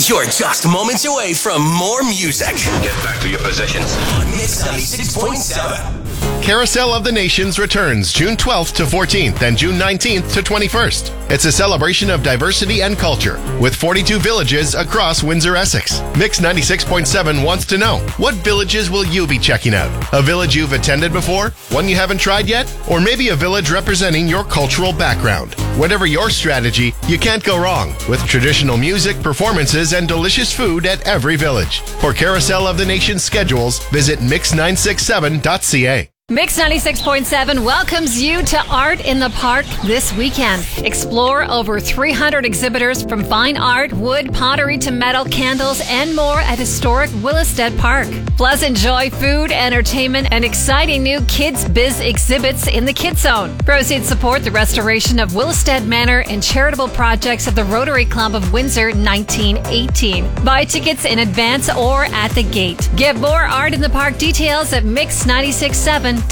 You're just moments away from more music. Get back to your positions. On Mix 96.7. Carousel of the Nations returns June 12th to 14th and June 19th to 21st. It's a celebration of diversity and culture with 42 villages across Windsor, Essex. Mix 96.7 wants to know, what villages will you be checking out? A village you've attended before? One you haven't tried yet? Or maybe a village representing your cultural background? Whatever your strategy, you can't go wrong with traditional music, performances, and delicious food at every village. For Carousel of the Nations schedules, visit mix967.ca. Mix 96.7 welcomes you to Art in the Park this weekend. Explore over 300 exhibitors from fine art, wood, pottery to metal, candles, and more at historic Willestead Park. Plus, enjoy food, entertainment, and exciting new Kids Biz exhibits in the Kids Zone. Proceeds support the restoration of Willestead Manor and charitable projects of the Rotary Club of Windsor 1918. Buy tickets in advance or at the gate. Get more Art in the Park details at mix967.ca.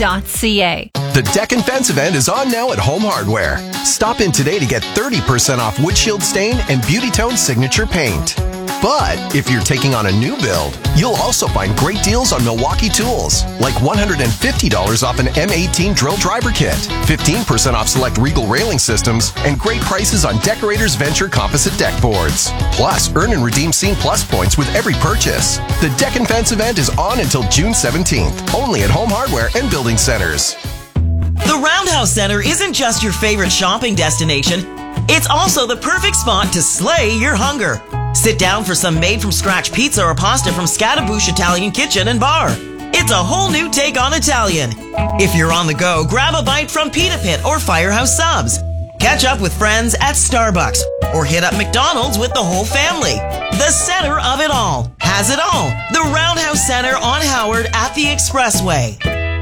The Deck and Fence event is on now at Home Hardware. Stop in today to get 30% off Windshield Stain and Beauty Tone Signature Paint. But if you're taking on a new build, you'll also find great deals on Milwaukee tools, like $150 off an M18 drill driver kit, 15% off select Regal railing systems, and great prices on Decorators Venture composite deck boards. Plus, earn and redeem Scene Plus points with every purchase. The Deck and Fence event is on until June 17th, only at Home Hardware and Building Centers. The Roundhouse Center isn't just your favorite shopping destination, it's also the perfect spot to slay your hunger. Sit down for some made-from-scratch pizza or pasta from Scattaboosh Italian Kitchen and Bar. It's a whole new take on Italian. If you're on the go, grab a bite from Pita Pit or Firehouse Subs. Catch up with friends at Starbucks or hit up McDonald's with the whole family. The center of it all has it all. The Roundhouse Center on Howard at the Expressway.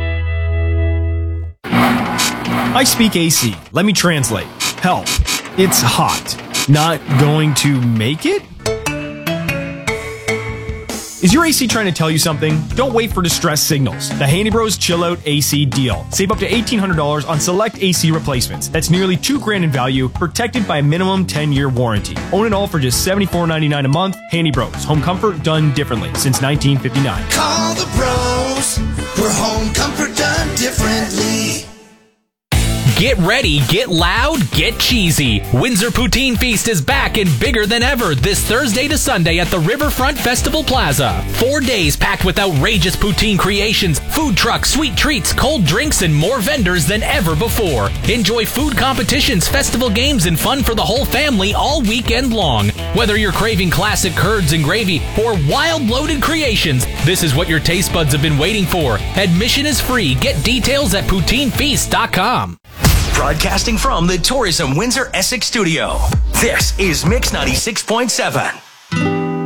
I speak AC. Let me translate. Help. It's hot. Not going to make it? Is your AC trying to tell you something? Don't wait for distress signals. The Handy Bros Chill Out AC deal. Save up to $1,800 on select AC replacements. That's nearly $2,000 in value, protected by a minimum 10-year warranty. Own it all for just $74.99 a month. Handy Bros. Home comfort done differently since 1959. Call the bros for home comfort done differently. Get ready, get loud, get cheesy. Windsor Poutine Feast is back and bigger than ever this Thursday to Sunday at the Riverfront Festival Plaza. 4 days packed with outrageous poutine creations, food trucks, sweet treats, cold drinks, and more vendors than ever before. Enjoy food competitions, festival games, and fun for the whole family all weekend long. Whether you're craving classic curds and gravy or wild loaded creations, this is what your taste buds have been waiting for. Admission is free. Get details at poutinefeast.com. Broadcasting from the Tourism Windsor Essex studio, this is Mix 96.7.